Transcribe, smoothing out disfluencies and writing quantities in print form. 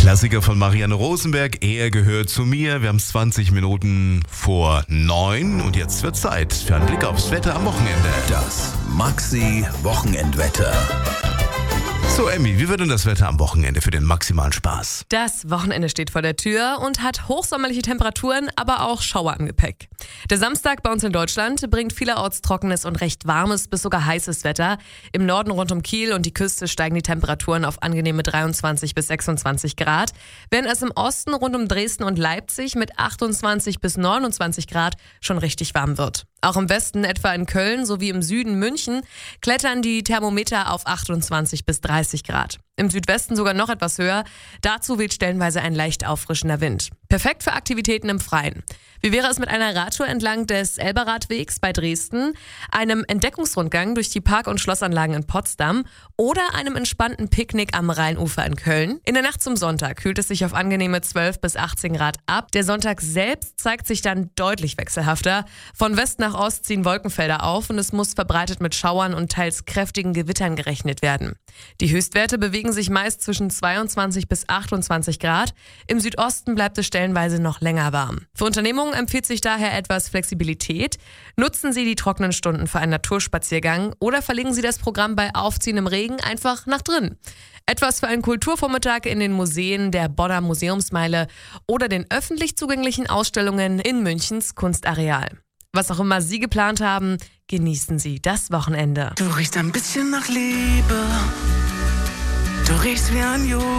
Klassiker von Marianne Rosenberg, er gehört zu mir. Wir haben 20 Minuten vor 9 und jetzt wird Zeit für einen Blick aufs Wetter am Wochenende. Das Maxi-Wochenendwetter. So, Emmy, wie wird denn das Wetter am Wochenende für den maximalen Spaß? Das Wochenende steht vor der Tür und hat hochsommerliche Temperaturen, aber auch Schauer im Gepäck. Der Samstag bei uns in Deutschland bringt vielerorts trockenes und recht warmes bis sogar heißes Wetter. Im Norden rund um Kiel und die Küste steigen die Temperaturen auf angenehme 23 bis 26 Grad, während es im Osten rund um Dresden und Leipzig mit 28 bis 29 Grad schon richtig warm wird. Auch im Westen, etwa in Köln sowie im Süden München, klettern die Thermometer auf 28 bis 30 Grad. Im Südwesten sogar noch etwas höher. Dazu weht stellenweise ein leicht auffrischender Wind. Perfekt für Aktivitäten im Freien. Wie wäre es mit einer Radtour entlang des Elberradwegs bei Dresden, einem Entdeckungsrundgang durch die Park- und Schlossanlagen in Potsdam oder einem entspannten Picknick am Rheinufer in Köln? In der Nacht zum Sonntag kühlt es sich auf angenehme 12 bis 18 Grad ab. Der Sonntag selbst zeigt sich dann deutlich wechselhafter. Von West nach Ost ziehen Wolkenfelder auf und es muss verbreitet mit Schauern und teils kräftigen Gewittern gerechnet werden. Die Höchstwerte bewegen sich meist zwischen 22 bis 28 Grad. Im Südosten bleibt es stellenweise noch länger warm. Für Unternehmungen empfiehlt sich daher etwas Flexibilität. Nutzen Sie die trockenen Stunden für einen Naturspaziergang oder verlegen Sie das Programm bei aufziehendem Regen einfach nach drin. Etwas für einen Kulturvormittag in den Museen der Bonner Museumsmeile oder den öffentlich zugänglichen Ausstellungen in Münchens Kunstareal. Was auch immer Sie geplant haben, genießen Sie das Wochenende. Du riechst ein bisschen nach Liebe. Du riechst wie ein